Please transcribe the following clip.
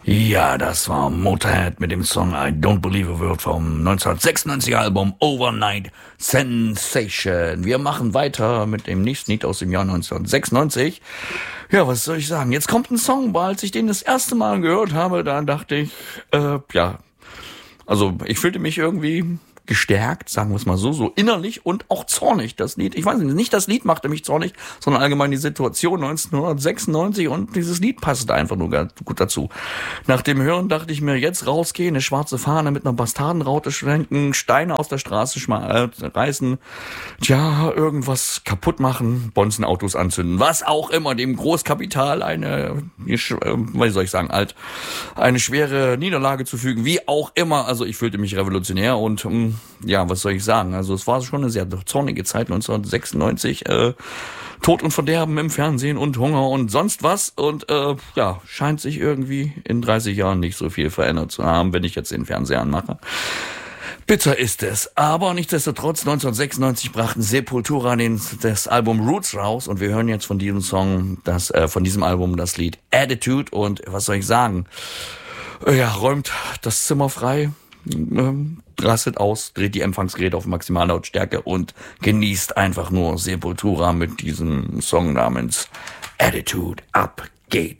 Ja, das war Motorhead mit dem Song I Don't Believe a Word vom 1996er Album Overnight Sensation. Wir machen weiter mit dem nächsten Lied aus dem Jahr 1996. Ja, was soll ich sagen? Jetzt kommt ein Song, als ich den das erste Mal gehört habe, da dachte ich, ich fühlte mich irgendwie gestärkt, sagen wir es mal so innerlich und auch zornig, das Lied. Ich weiß nicht das Lied machte mich zornig, sondern allgemein die Situation 1996 und dieses Lied passte einfach nur ganz gut dazu. Nach dem Hören dachte ich mir, jetzt rausgehen, eine schwarze Fahne mit einer Bastardenraute schwenken, Steine aus der Straße reißen, irgendwas kaputt machen, Bonzenautos anzünden, was auch immer, dem Großkapital eine schwere Niederlage zu fügen, wie auch immer. Also ich fühlte mich revolutionär und was soll ich sagen? Also es war schon eine sehr zornige Zeit 1996. Tod und Verderben im Fernsehen und Hunger und sonst was. Und scheint sich irgendwie in 30 Jahren nicht so viel verändert zu haben, wenn ich jetzt den Fernseher anmache. Bitter ist es. Aber nichtsdestotrotz, 1996 brachten Sepultura das Album Roots raus und wir hören jetzt von diesem Song, von diesem Album das Lied Attitude und was soll ich sagen? Räumt das Zimmer frei, rastet aus, dreht die Empfangsgeräte auf Maximallautstärke und genießt einfach nur Sepultura mit diesem Song namens Attitude. Ab geht's.